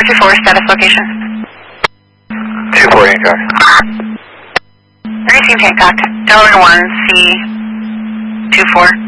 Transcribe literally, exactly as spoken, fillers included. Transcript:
two four, status location. two four, Hancock. Received Hancock. Delaware one, C two four.